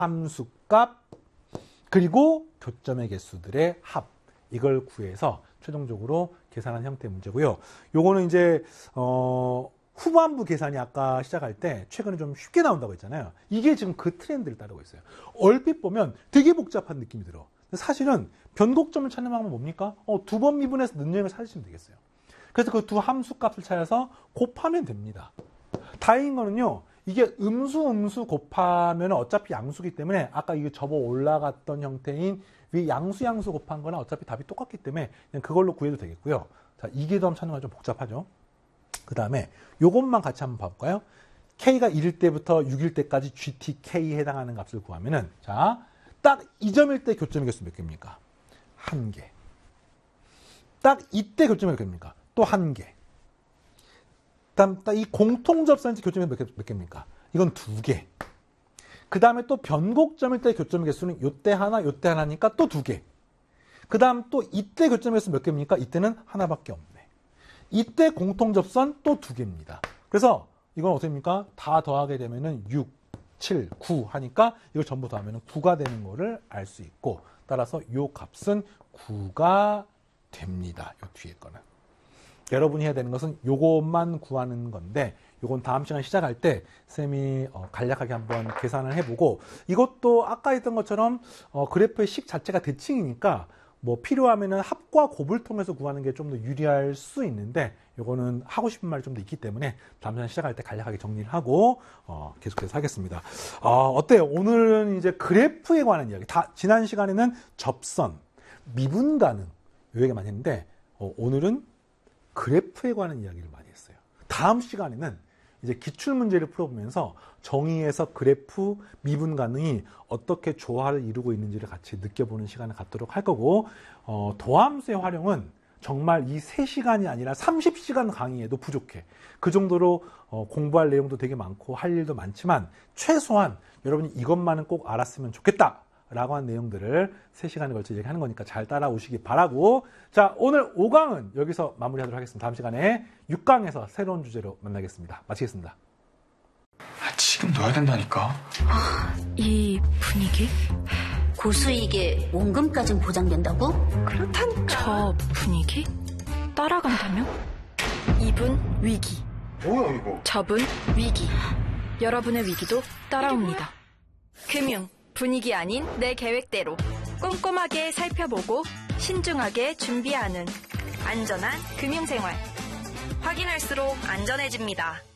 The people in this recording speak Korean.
함수값 그리고 교점의 개수들의 합 이걸 구해서 최종적으로 계산한 형태의 문제고요. 요거는 이제 후반부 계산이 아까 시작할 때 최근에 좀 쉽게 나온다고 했잖아요. 이게 지금 그 트렌드를 따르고 있어요. 얼핏 보면 되게 복잡한 느낌이 들어. 사실은 변곡점을 찾는 방법은 뭡니까? 두 번 미분해서 는형을 찾으시면 되겠어요. 그래서 그 두 함수 값을 찾아서 곱하면 됩니다. 다행인 거는요. 이게 음수 곱하면 어차피 양수기 때문에 아까 이게 접어 올라갔던 형태인 위 양수 곱한 거나 어차피 답이 똑같기 때문에 그냥 그걸로 구해도 되겠고요. 자, 이계도함 찾는 건 좀 복잡하죠. 그 다음에 요것만 같이 한번 봐볼까요? K가 1일 때부터 6일 때까지 GTK에 해당하는 값을 구하면은 자, 딱 이 점일 때 교점의 개수 몇 개입니까? 1개. 딱 이때 교점의 몇 개입니까? 또 1개. 그다음 이 공통 접선지 교점이 몇 개입니까? 이건 2개. 그 다음에 또 변곡점일 때 교점의 개수는 요때 하나, 요때 하나니까 또 2개. 그 다음 또 이때 교점의 개수 몇 개입니까? 이때는 하나밖에 없네. 이때 공통 접선 또 2개입니다. 그래서 이건 어떻습니까? 다 더하게 되면은 6, 7, 9 하니까 이걸 전부 더하면은 9가 되는 거를 알 수 있고 따라서 요 값은 9가 됩니다. 요 뒤에 거는. 여러분이 해야 되는 것은 요것만 구하는 건데 요건 다음 시간 시작할 때 쌤이 간략하게 한번 계산을 해보고 이것도 아까 했던 것처럼 그래프의 식 자체가 대칭이니까 뭐 필요하면은 합과 곱을 통해서 구하는 게 좀 더 유리할 수 있는데 요거는 하고 싶은 말이 좀 더 있기 때문에 다음 시간 시작할 때 간략하게 정리를 하고 계속해서 하겠습니다. 어때요? 오늘은 이제 그래프에 관한 이야기. 지난 시간에는 접선, 미분 가능 요 얘기 많이 했는데 오늘은 그래프에 관한 이야기를 많이 했어요. 다음 시간에는 이제 기출문제를 풀어보면서 정의에서 그래프, 미분 가능이 어떻게 조화를 이루고 있는지를 같이 느껴보는 시간을 갖도록 할 거고 도함수의 활용은 정말 이 3시간이 아니라 30시간 강의에도 부족해. 그 정도로 공부할 내용도 되게 많고 할 일도 많지만 최소한 여러분이 이것만은 꼭 알았으면 좋겠다 라고 한 내용들을 3시간에 걸쳐 얘기하는 거니까 잘 따라오시기 바라고. 자, 오늘 5강은 여기서 마무리하도록 하겠습니다. 다음 시간에 6강에서 새로운 주제로 만나겠습니다. 마치겠습니다. 지금 넣어야 된다니까. 이 분위기? 고수익에 원금까진 보장된다고? 그렇다니까. 저 분위기? 따라간다면? 이분 위기. 뭐야 이거? 저분 위기. 여러분의 위기도 따라옵니다. 금융. 분위기 아닌 내 계획대로 꼼꼼하게 살펴보고 신중하게 준비하는 안전한 금융생활. 확인할수록 안전해집니다.